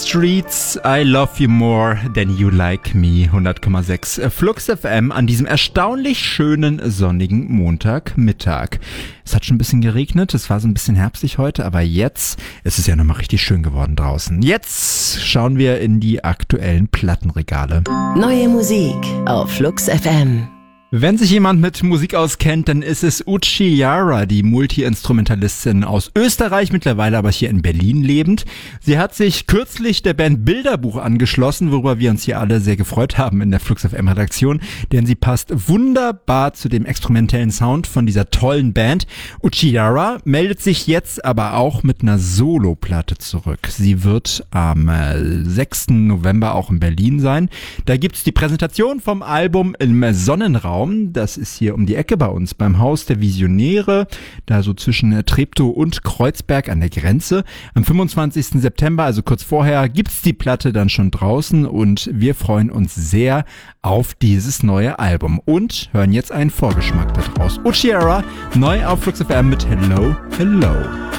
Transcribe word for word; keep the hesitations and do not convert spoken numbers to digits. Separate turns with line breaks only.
Streets, I love you more than you like me. hundert Komma sechs Flux F M an diesem erstaunlich schönen sonnigen Montagmittag. Es hat schon ein bisschen geregnet, es war so ein bisschen herbstlich heute, aber jetzt ist es ja nochmal richtig schön geworden draußen. Jetzt schauen wir in die aktuellen Plattenregale.
Neue Musik auf Flux F M.
Wenn sich jemand mit Musik auskennt, dann ist es Uchi Jara, die Multi-Instrumentalistin aus Österreich, mittlerweile aber hier in Berlin lebend. Sie hat sich kürzlich der Band Bilderbuch angeschlossen, worüber wir uns hier alle sehr gefreut haben in der Flux F M-Redaktion, denn sie passt wunderbar zu dem experimentellen Sound von dieser tollen Band. Uchi Jara meldet sich jetzt aber auch mit einer Solo-Platte zurück. Sie wird am äh, sechsten November auch in Berlin sein. Da gibt's die Präsentation vom Album im Sonnenraum. Das ist hier um die Ecke bei uns beim Haus der Visionäre, da so zwischen Treptow und Kreuzberg an der Grenze. Am fünfundzwanzigsten September, also kurz vorher, gibt's die Platte dann schon draußen und wir freuen uns sehr auf dieses neue Album und hören jetzt einen Vorgeschmack daraus. Uchi Jara, neu auf Flux F M mit Hello, Hello.